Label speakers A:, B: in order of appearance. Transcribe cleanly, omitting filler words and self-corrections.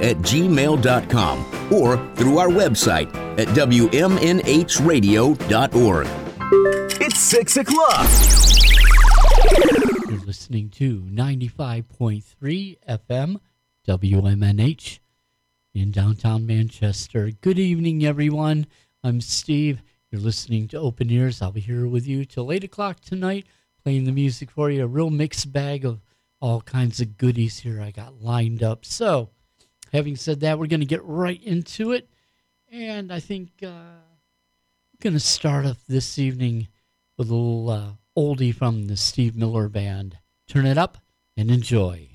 A: wmnhradio@gmail.com or through our website at wmnhradio.org. It's 6 o'clock.
B: You're listening to 95.3 FM WMNH in downtown Manchester. Good evening, everyone. I'm Steve. You're listening to Open Ears. I'll be here with you till 8 o'clock tonight, playing the music for you. A real mixed bag of all kinds of goodies here I got lined up. So, having said that, we're going to get right into it. And I think I'm going to start off this evening with a little oldie from the Steve Miller Band. Turn it up and enjoy.